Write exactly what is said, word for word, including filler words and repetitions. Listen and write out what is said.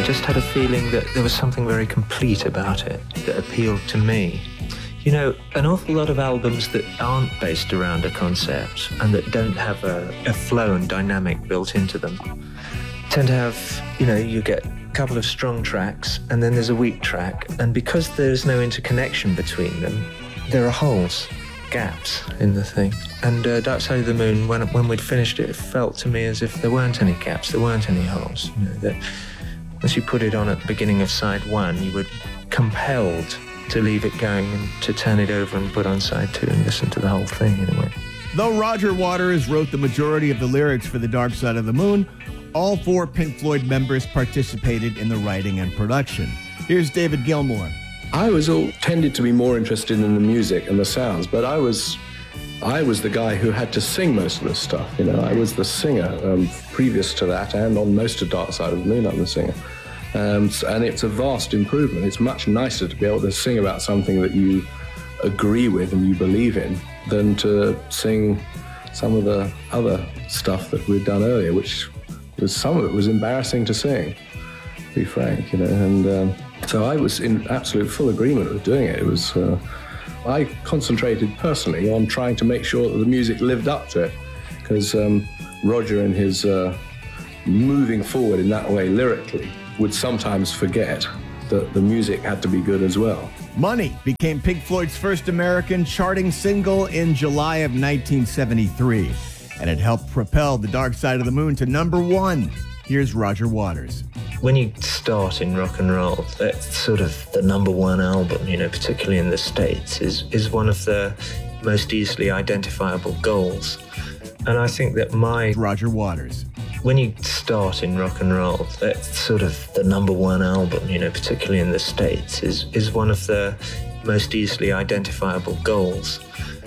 I just had a feeling that there was something very complete about it that appealed to me. You know, an awful lot of albums that aren't based around a concept and that don't have a, a flow and dynamic built into them tend to have, you know, you get a couple of strong tracks and then there's a weak track, and because there's no interconnection between them, there are holes, gaps in the thing. And uh, Dark Side of the Moon, when when we'd finished it, it felt to me as if there weren't any gaps, there weren't any holes. You know, that once you put it on at the beginning of side one, you were compelled to leave it going and to turn it over and put on side two and listen to the whole thing in a way. Though Roger Waters wrote the majority of the lyrics for The Dark Side of the Moon, all four Pink Floyd members participated in the writing and production. Here's David Gilmour. I was all tended to be more interested in the music and the sounds, but I was I was the guy who had to sing most of the stuff. You know, I was the singer um, previous to that, and on most of Dark Side of the Moon, I'm the singer. Um, and it's a vast improvement. It's much nicer to be able to sing about something that you agree with and you believe in than to sing some of the other stuff that we'd done earlier, which was some of it was embarrassing to sing, to be frank, you know. And um, so I was in absolute full agreement with doing it. It was, uh, I concentrated personally on trying to make sure that the music lived up to it, because um, Roger and his uh, moving forward in that way lyrically would sometimes forget that the music had to be good as well. Money became Pink Floyd's first American charting single in July of nineteen seventy-three, and it helped propel The Dark Side of the Moon to number one. Here's Roger Waters. When you start in rock and roll, that's sort of the number one album, you know, particularly in the States, is, is one of the most easily identifiable goals. And I think that my... Roger Waters. When you start in rock and roll, that's sort of the number one album, you know, particularly in the States, is, is one of the most easily identifiable goals.